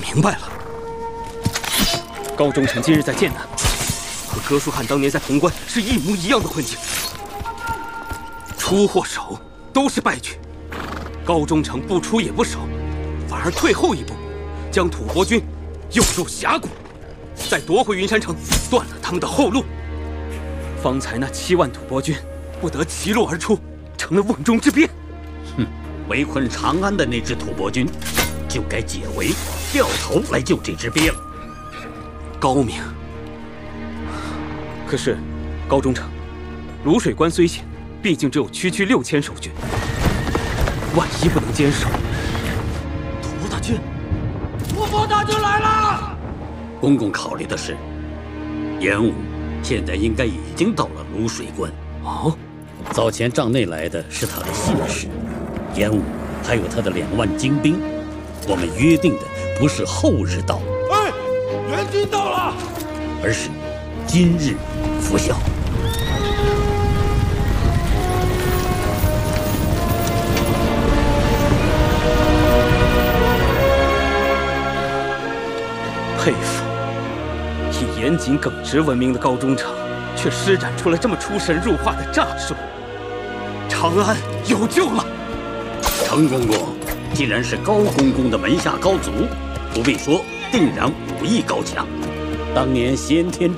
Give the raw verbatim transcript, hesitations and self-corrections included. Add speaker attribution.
Speaker 1: 明白了，高忠诚今日在剑南，和哥舒翰当年在潼关是一模一样的困境，出或守都是败局。高忠诚不出也不守，反而退后一步，将吐蕃军诱入峡谷，再夺回云山城，断了他们的后路。方才那七万吐蕃军不得其路而出，成了瓮中之鳖。
Speaker 2: 哼，围困长安的那支吐蕃军，就该解围，掉头来救这只鳖了。
Speaker 1: 高明。可是，高忠诚，泸水关虽险，毕竟只有区区六千守军，万一不能坚守，
Speaker 3: 吐蕃大军，吐蕃大军来了！
Speaker 2: 公公考虑的是，严武现在应该已经到了泸水关。
Speaker 1: 哦，
Speaker 2: 早前帐内来的是他的信使，严武还有他的两万精兵。我们约定的不是后日到，
Speaker 3: 哎，援军到了，
Speaker 2: 而是今日拂晓。
Speaker 1: 佩服，以严谨耿直闻名的高忠诚，却施展出了这么出神入化的诈术。长安有救了！
Speaker 2: 程公公既然是高公公的门下高族，不必说，定然武艺高强。当年先天